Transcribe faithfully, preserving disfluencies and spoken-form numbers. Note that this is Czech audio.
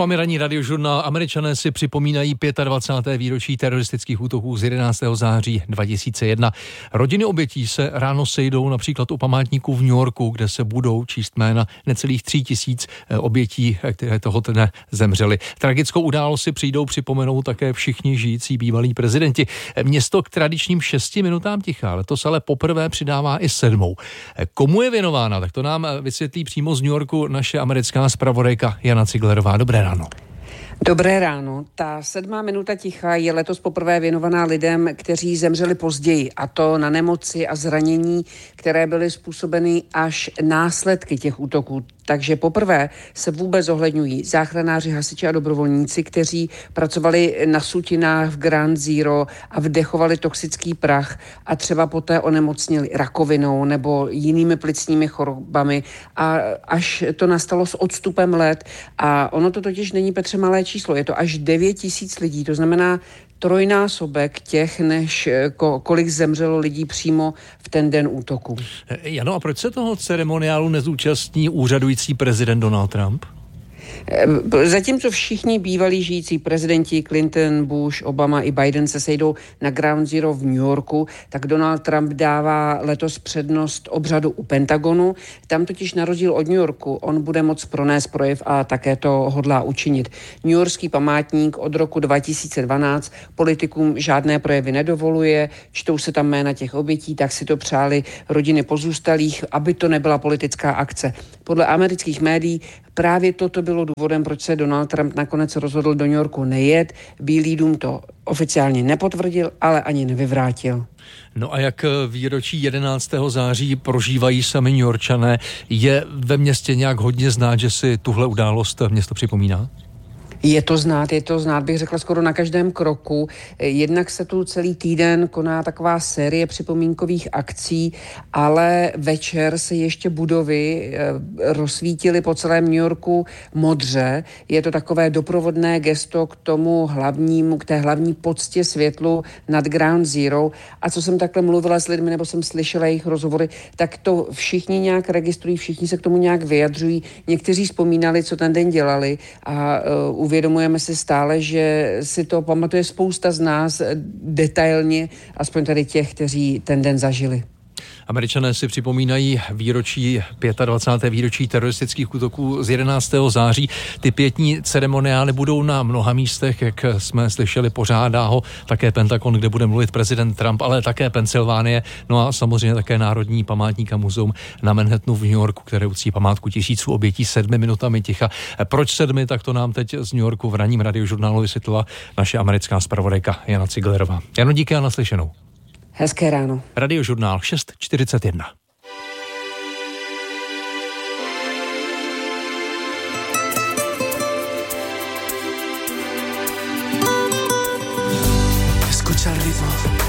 vámi ranní radiožurnál. Američané si připomínají dvacáté páté výročí teroristických útoků z jedenáctého září dva tisíce jedna. Rodiny obětí se ráno sejdou například u památníku v New Yorku, kde se budou číst jména necelých tří tisíc obětí, které toho dne zemřely. Tragickou událost si přijdou připomenout také všichni žijící bývalí prezidenti. Město k tradičním šesti minutám ticha letos ale poprvé přidává i sedmou. Komu je věnována? Tak to nám vysvětlí přímo z New Yorku naše americká zpravodajka Jana Ciglerová. Dobré ráno. Dobré ráno. Ta sedmá minuta ticha je letos poprvé věnovaná lidem, kteří zemřeli později, a to na nemoci a zranění, které byly způsobeny až následky těch útoků. Takže poprvé se vůbec zohledňují záchranáři, hasiči a dobrovolníci, kteří pracovali na sutinách v Ground Zero a vdechovali toxický prach a třeba poté onemocněli rakovinou nebo jinými plicními chorobami, a až to nastalo s odstupem let. A ono to totiž není, Petře, malé číslo, je to až devět tisíc lidí, to znamená trojnásobek těch, než kolik zemřelo lidí přímo v ten den útoku. Jano, a proč se toho ceremoniálu nezúčastní úřadující prezident Donald Trump? Zatímco všichni bývalí žijící prezidenti Clinton, Bush, Obama i Biden se sejdou na Ground Zero v New Yorku, tak Donald Trump dává letos přednost obřadu u Pentagonu. Tam totiž na rozdíl od New Yorku on bude moct pronést projev a také to hodlá učinit. New Yorkský památník od roku dva tisíce dvanáct politikům žádné projevy nedovoluje, čtou se tam jména těch obětí, tak si to přáli rodiny pozůstalých, aby to nebyla politická akce. Podle amerických médií právě toto bylo důvodem, proč se Donald Trump nakonec rozhodl do New Yorku nejet. Bílý dům to oficiálně nepotvrdil, ale ani nevyvrátil. No a jak výročí jedenáctého září prožívají sami New Yorkčané? Je ve městě nějak hodně znát, že si tuhle událost město připomíná? Je to znát, je to znát, bych řekla skoro na každém kroku. Jednak se tu celý týden koná taková série připomínkových akcí, ale večer se ještě budovy rozsvítily po celém New Yorku modře. Je to takové doprovodné gesto k tomu hlavnímu, k té hlavní poctě světlu nad Ground Zero. A co jsem takhle mluvila s lidmi, nebo jsem slyšela jejich rozhovory, tak to všichni nějak registrují, všichni se k tomu nějak vyjadřují. Někteří vzpomínali, co ten den dělali, a uh, uvědomujeme si stále, že si to pamatuje spousta z nás detailně, aspoň tady těch, kteří ten den zažili. Američané si připomínají výročí dvacáté páté výročí teroristických útoků z jedenáctého září. Ty pietní ceremoniály budou na mnoha místech, jak jsme slyšeli, pořádá ho také Pentagon, kde bude mluvit prezident Trump, ale také Pensylvánie, no a samozřejmě také Národní památník a muzeum na Manhattanu v New Yorku, které uctí památku tisíců obětí sedmi minutami ticha. Proč sedmi, tak to nám teď z New Yorku v ranním radiožurnálu vysvětlila naše americká zpravodajka Jana Ciglerová. Jano, díky a naslyšenou. Hezké ráno. Radiožurnál šest čtyřicet jedna. Escucha el ritmo.